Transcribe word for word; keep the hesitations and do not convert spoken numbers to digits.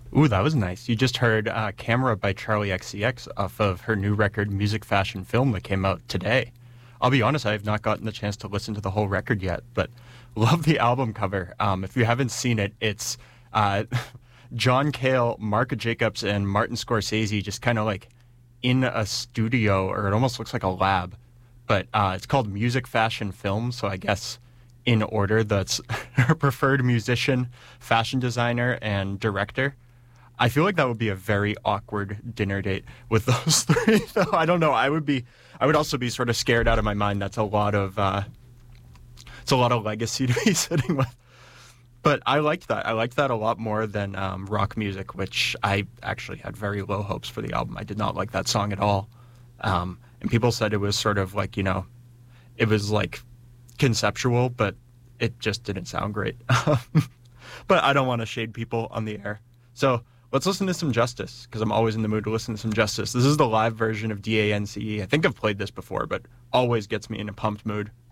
Ooh, that was nice. You just heard uh, Camera by Charlie X C X off of her new record, Music Fashion Film, that came out today. I'll be honest, I have not gotten the chance to listen to the whole record yet, but love the album cover. Um, if you haven't seen it, it's uh, John Cale, Mark Jacobs, and Martin Scorsese just kind of like in a studio, or it almost looks like a lab. But uh, it's called Music Fashion Film, so I guess in order, that's her preferred musician, fashion designer, and director. I feel like that would be a very awkward dinner date with those three. Though I don't know. I would be. I would also be sort of scared out of my mind. That's a lot of. Uh, it's a lot of legacy to be sitting with. But I liked that. I liked that a lot more than um, rock music, which I actually had very low hopes for the album. I did not like that song at all. Um, and people said it was sort of like, you know, it was like conceptual, but it just didn't sound great. But I don't want to shade people on the air. So let's listen to some Justice, because I'm always in the mood to listen to some Justice. This is the live version of D A N C E. I think I've played this before, but always gets me in a pumped mood.